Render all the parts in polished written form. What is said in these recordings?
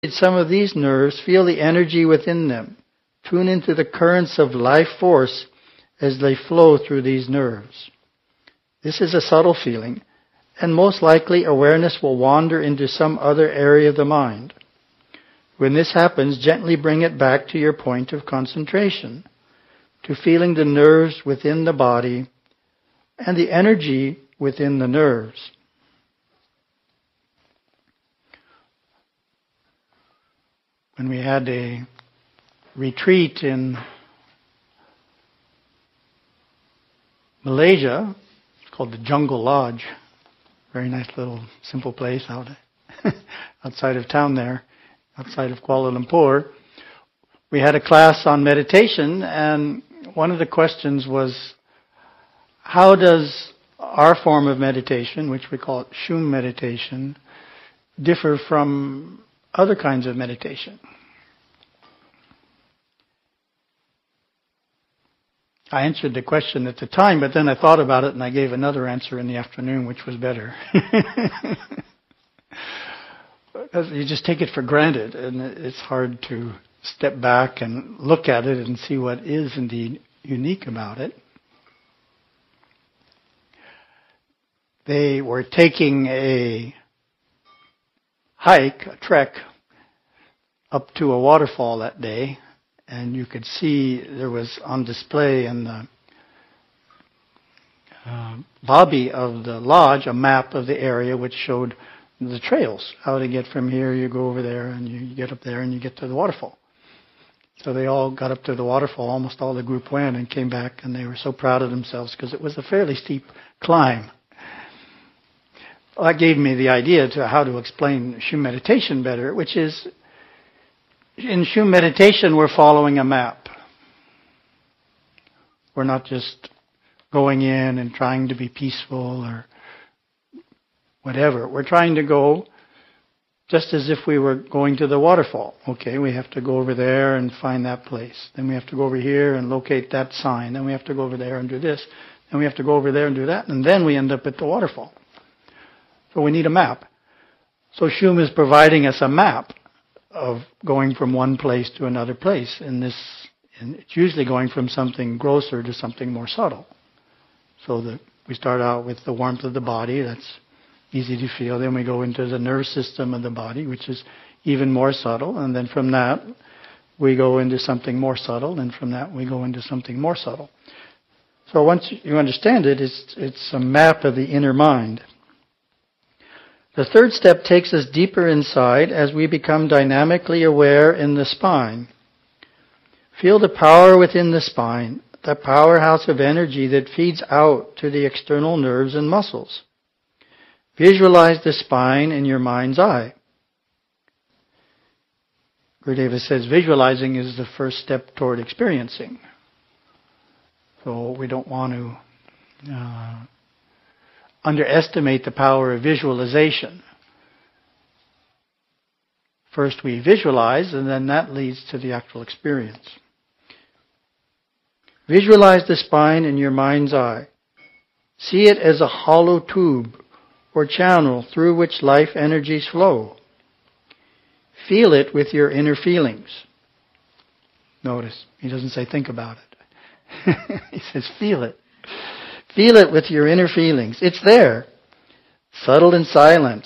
some of these nerves, feel the energy within them. Tune into the currents of life force as they flow through these nerves. This is a subtle feeling, and most likely awareness will wander into some other area of the mind. When this happens, gently bring it back to your point of concentration, to feeling the nerves within the body and the energy within the nerves. When we had a retreat in Malaysia, it's called the Jungle Lodge. Very nice little simple place outside of town there, outside of Kuala Lumpur. We had a class on meditation, and one of the questions was, how does our form of meditation, which we call Shum meditation, differ from other kinds of meditation? I answered the question at the time, but then I thought about it and I gave another answer in the afternoon, which was better. Because you just take it for granted, and it's hard to step back and look at it and see what is indeed unique about it. They were taking a hike, a trek, up to a waterfall that day. And you could see there was on display in the lobby of the lodge a map of the area which showed the trails. How to get from here, you go over there, and you get up there and you get to the waterfall. So they all got up to the waterfall, almost all the group went and came back, and they were so proud of themselves because it was a fairly steep climb. Well, that gave me the idea to how to explain Shum meditation better, which is, in Shum meditation, we're following a map. We're not just going in and trying to be peaceful or whatever. We're trying to go just as if we were going to the waterfall. Okay, we have to go over there and find that place. Then we have to go over here and locate that sign. Then we have to go over there and do this. Then we have to go over there and do that. And then we end up at the waterfall. So we need a map. So Shum is providing us a map of going from one place to another place. And it's usually going from something grosser to something more subtle. So we start out with the warmth of the body. That's easy to feel. Then we go into the nerve system of the body, which is even more subtle. And then from that, we go into something more subtle. And from that, we go into something more subtle. So once you understand it, it's a map of the inner mind. The third step takes us deeper inside as we become dynamically aware in the spine. Feel the power within the spine, the powerhouse of energy that feeds out to the external nerves and muscles. Visualize the spine in your mind's eye. Gurudeva says visualizing is the first step toward experiencing. So we don't want to underestimate the power of visualization. First we visualize, and then that leads to the actual experience. Visualize the spine in your mind's eye. See it as a hollow tube or channel through which life energies flow. Feel it with your inner feelings. Notice, he doesn't say think about it. He says feel it. Feel it with your inner feelings. It's there, subtle and silent,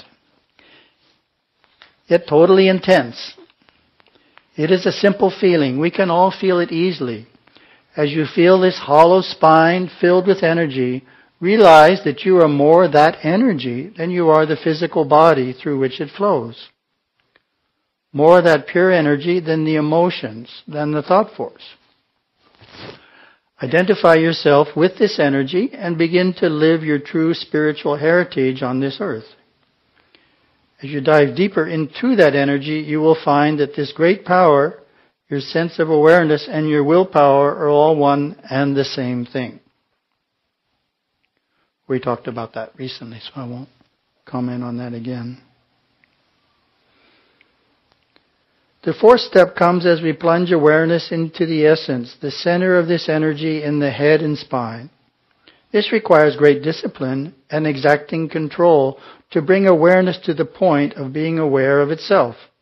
yet totally intense. It is a simple feeling. We can all feel it easily. As you feel this hollow spine filled with energy, realize that you are more that energy than you are the physical body through which it flows. More that pure energy than the emotions, than the thought force. Identify yourself with this energy and begin to live your true spiritual heritage on this earth. As you dive deeper into that energy, you will find that this great power, your sense of awareness, and your willpower are all one and the same thing. We talked about that recently, so I won't comment on that again. The fourth step comes as we plunge awareness into the essence, the center of this energy in the head and spine. This requires great discipline and exacting control to bring awareness to the point of being aware of itself.